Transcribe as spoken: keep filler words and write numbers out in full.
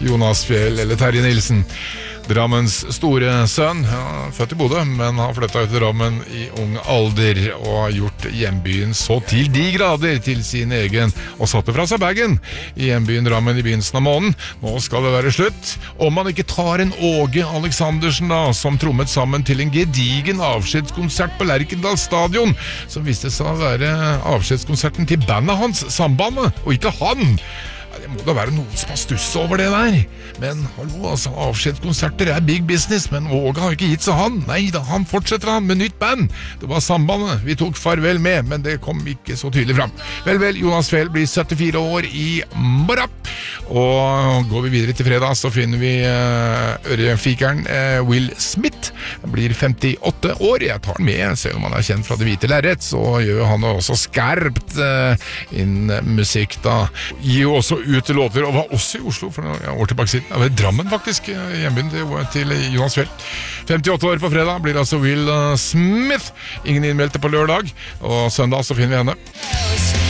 Jonas Fjell eller Terje Nilsen. Drammens store sønn, ja, født i Bodø, men han flyttet ut til Drammen i ung alder og har gjort hjembyen så til de grader til sin egen, og satte fra seg bagen i hjembyen Drammen i begynnelsen av måneden. Nå skal det være slutt, om man ikke tar en Åge Aleksandersen da, som trommet sammen til en gedigen avskjedskonsert på Lerkendal stadion, som viste seg å være avskjedskonserten til bandet hans, Sambandet, og ikke han. Det må da være noen som har stusset over det der. Men hallo, altså, avskjedskonserter er big business, men Åge har ikke gitt seg han. Nei da, han fortsetter han med nytt band. Det var Sambandet vi tok farvel med, men det kom ikke så tydelig fram. Vel, vel, Jonas Fjell blir syttifire år i morgen. Og går vi videre til fredag, så finner vi uh, ørefikeren uh, Will Smith. Han blir femtiåtte år. Jeg tar den med, selv om han er kjent fra Det hvite lerret, så gjør han også skarpt uh, innen musikk da. Gir jo også ut låter, og var også i Oslo for noen år tilbake siden. Det var Drammen faktisk, hjembyen til, til Jonas Fjell. femtiåtte år på fredag blir altså Will Smith. Ingen innmeldte på lørdag, og søndag så finner vi henne.